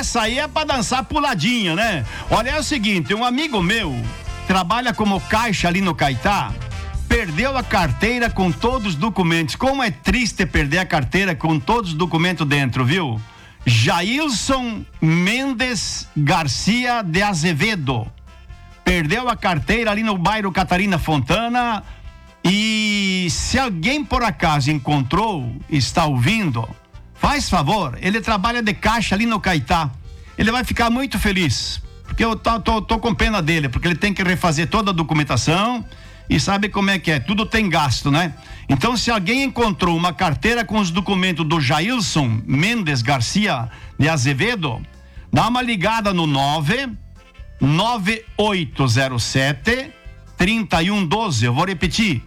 Essa aí é pra dançar puladinha, né? Olha, é o seguinte, um amigo meu trabalha como caixa ali no Caetá, perdeu a carteira com todos os documentos. Como é triste perder a carteira com todos os documentos dentro, viu? Jailson Mendes Garcia de Azevedo perdeu a carteira ali no bairro Catarina Fontana. E se alguém por acaso encontrou, está ouvindo, faz favor, ele trabalha de caixa ali no Caetá, ele vai ficar muito feliz, porque eu tô com pena dele, porque ele tem que refazer toda a documentação e sabe como é que é, tudo tem gasto, né? Então, se alguém encontrou uma carteira com os documentos do Jailson Mendes Garcia de Azevedo, dá uma ligada no 9807 3112, eu vou repetir,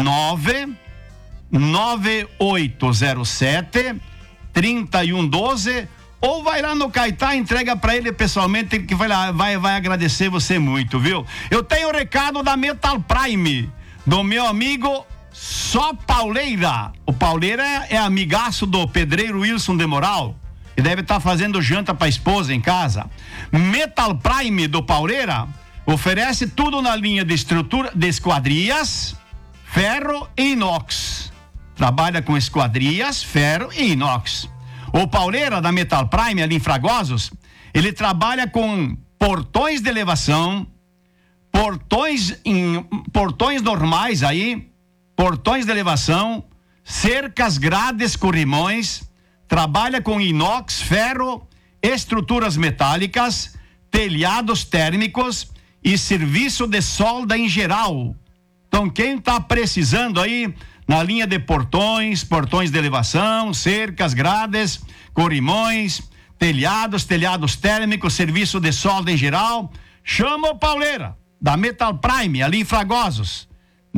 9807 3112, ou vai lá no Caetá, entrega pra ele pessoalmente, que vai agradecer você muito, viu? Eu tenho o recado da Metal Prime, do meu amigo Só Pauleira. O Pauleira é amigaço do pedreiro Wilson de Moral, e deve estar fazendo janta pra esposa em casa. Metal Prime do Pauleira oferece tudo na linha de estrutura de esquadrias, ferro e inox. Trabalha com esquadrias, ferro e inox. O Pauleira da Metal Prime, ali em Fragosos, ele trabalha com portões de elevação, portões normais aí, portões de elevação, cercas, grades, corrimões, trabalha com inox, ferro, estruturas metálicas, telhados térmicos e serviço de solda em geral. Então, quem está precisando aí na linha de portões de elevação, cercas, grades, corrimões, telhados térmicos, serviço de solda em geral, chama o Pauleira da Metal Prime, ali em Fragosos.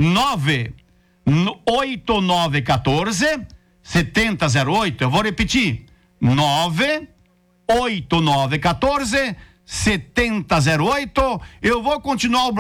98914 7008. Eu vou repetir, 98914 7008. Eu vou continuar o